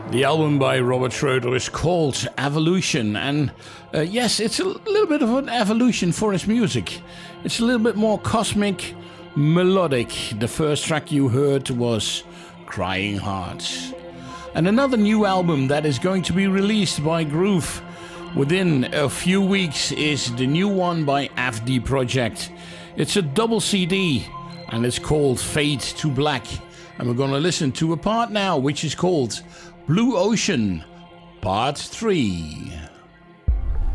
The album by Robert Schroeder is called Evolution, and yes, it's a little bit of an evolution for his music. It's a little bit more cosmic, melodic. The first track you heard was Crying Hearts. And another new album that is going to be released by Groove within a few weeks is the new one by FD Project. It's a double CD, and it's called Fade to Black. And we're going to listen to a part now, which is called Blue Ocean, Part 3.